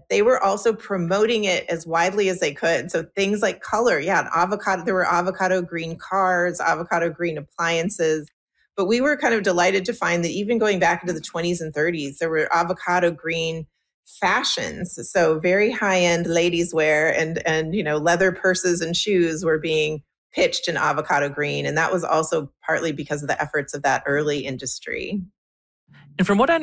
they were also promoting it as widely as they could. So things like color, yeah, avocado, there were avocado green cars, avocado green appliances. But we were kind of delighted to find that even going back into the 20s and 30s, there were avocado green fashions. So very high-end ladies wear and leather purses and shoes were being pitched in avocado green. And that was also partly because of the efforts of that early industry. And from what I